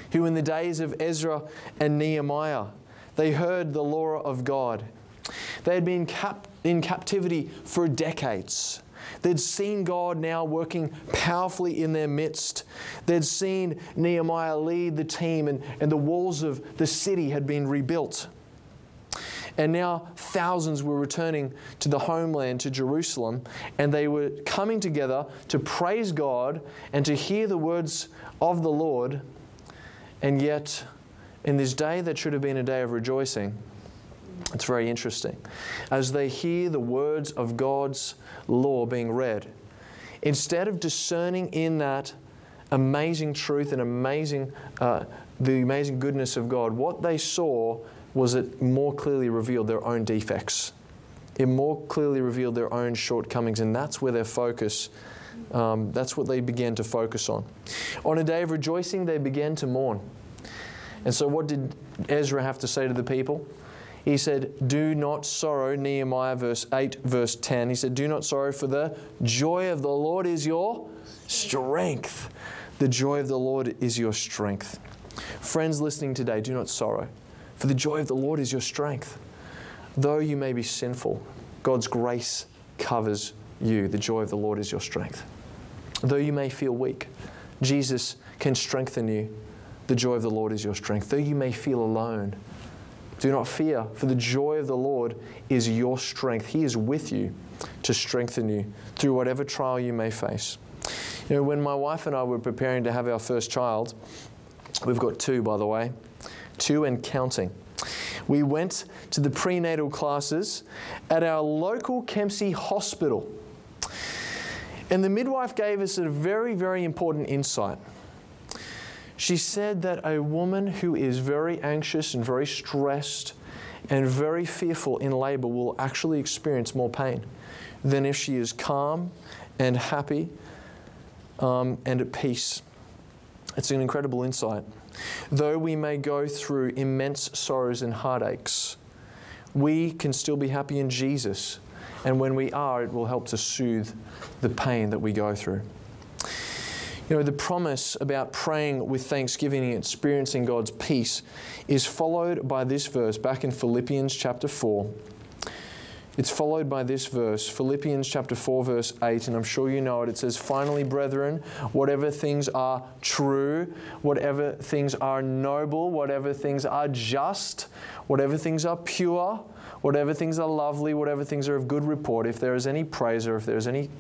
who in the days of Ezra and Nehemiah, they heard the law of God. They had been in captivity for decades. They'd seen God now working powerfully in their midst. They'd seen Nehemiah lead the team, and the walls of the city had been rebuilt. And now thousands were returning to the homeland, to Jerusalem, and they were coming together to praise God and to hear the words of the Lord. And yet, in this day that should have been a day of rejoicing, it's very interesting. As they hear the words of God's law being read, instead of discerning in that amazing truth and the amazing goodness of God, what they saw was it more clearly revealed their own defects. It more clearly revealed their own shortcomings, and that's where their focus, that's what they began to focus on. On a day of rejoicing, they began to mourn. And so what did Ezra have to say to the people? He said, do not sorrow, Nehemiah verse 8, verse 10. He said, do not sorrow, for the joy of the Lord is your strength. The joy of the Lord is your strength. Friends listening today, do not sorrow, for the joy of the Lord is your strength. Though you may be sinful, God's grace covers you. The joy of the Lord is your strength. Though you may feel weak, Jesus can strengthen you. The joy of the Lord is your strength. Though you may feel alone, do not fear, for the joy of the Lord is your strength. He is with you to strengthen you through whatever trial you may face. You know, when my wife and I were preparing to have our first child, we've got 2, by the way, 2 and counting. We went to the prenatal classes at our local Kempsey hospital. And the midwife gave us a very, very important insight. She said that a woman who is very anxious and very stressed and very fearful in labor will actually experience more pain than if she is calm and happy and at peace. It's an incredible insight. Though we may go through immense sorrows and heartaches, we can still be happy in Jesus. And when we are, it will help to soothe the pain that we go through. You know, the promise about praying with thanksgiving and experiencing God's peace is followed by this verse back in Philippians chapter 4. It's followed by this verse, Philippians chapter 4, verse 8, and I'm sure you know it. It says, finally, brethren, whatever things are true, whatever things are noble, whatever things are just, whatever things are pure, whatever things are lovely, whatever things are of good report, if there is any praise or if there's any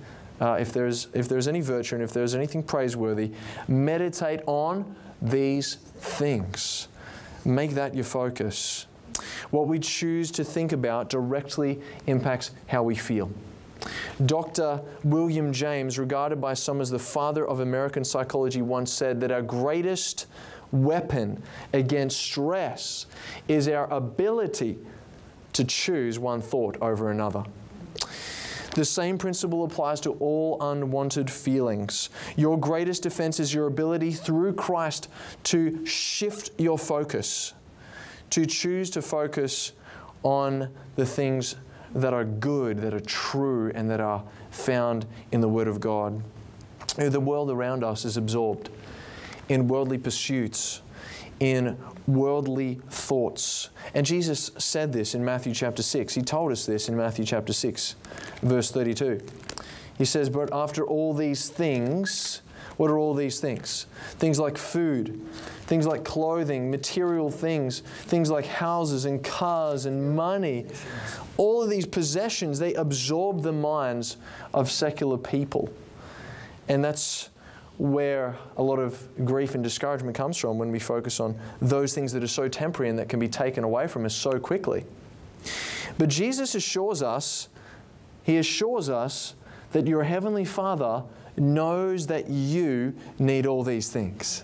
virtue and if there's anything praiseworthy, meditate on these things. Make that your focus. What we choose to think about directly impacts how we feel. Dr. William James, regarded by some as the father of American psychology, once said that our greatest weapon against stress is our ability to choose one thought over another. The same principle applies to all unwanted feelings. Your greatest defense is your ability through Christ to shift your focus, to choose to focus on the things that are good, that are true, and that are found in the Word of God. You know, the world around us is absorbed in worldly pursuits, in worldly thoughts. And Jesus said this in Matthew chapter 6. He told us this in Matthew chapter 6, verse 32. He says, but after all these things, what are all these things? Things like food, things like clothing, material things, things like houses and cars and money. All of these possessions, they absorb the minds of secular people. And that's where a lot of grief and discouragement comes from when we focus on those things that are so temporary and that can be taken away from us so quickly. But Jesus assures us, He assures us that your Heavenly Father knows that you need all these things.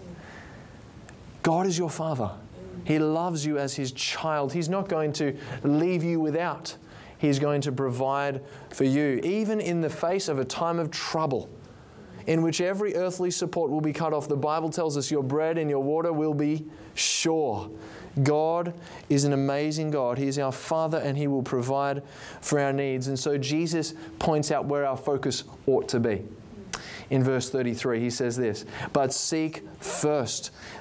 God is your Father. He loves you as His child. He's not going to leave you without. He's going to provide for you, even in the face of a time of trouble, in which every earthly support will be cut off. The Bible tells us your bread and your water will be sure. God is an amazing God. He is our Father and He will provide for our needs. And so Jesus points out where our focus ought to be. In verse 33, He says this, but seek first